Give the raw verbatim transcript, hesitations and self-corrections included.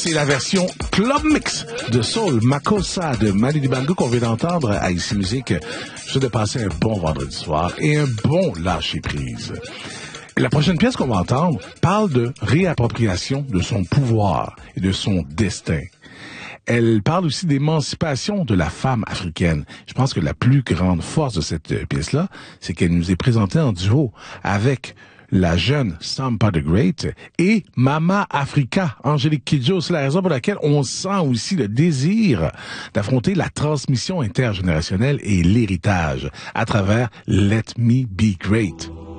c'est la version Club Mix de Soul Makossa de Manu Dibango qu'on vient d'entendre à Ici Musique. Je souhaite de passer un bon vendredi soir et un bon lâcher-prise. La prochaine pièce qu'on va entendre parle de réappropriation de son pouvoir et de son destin. Elle parle aussi d'émancipation de la femme africaine. Je pense que la plus grande force de cette pièce-là, c'est qu'elle nous est présentée en duo avec la jeune Sampa the Great et Mama Africa, Angélique Kidjo. C'est la raison pour laquelle on sent aussi le désir d'affronter la transmission intergénérationnelle et l'héritage à travers Let Me Be Great.